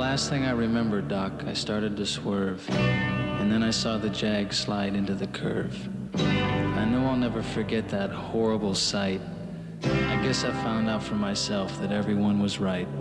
last thing I remember, Doc. I started to swerve, and then I saw the Jag slide into the curve. I know I'll never forget that horrible sight. I guess I found out for myself that everyone was right.